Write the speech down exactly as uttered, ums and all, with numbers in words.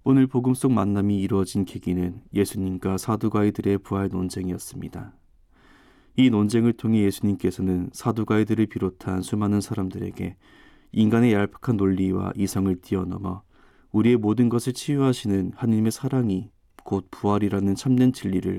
오늘 복음 속 만남이 이루어진 계기는 예수님과 사두가이들의 부활 논쟁이었습니다. 이 논쟁을 통해 예수님께서는 사두가이들을 비롯한 수많은 사람들에게 인간의 얄팍한 논리와 이성을 뛰어넘어 우리의 모든 것을 치유하시는 하나님의 사랑이 곧 부활이라는 참된 진리를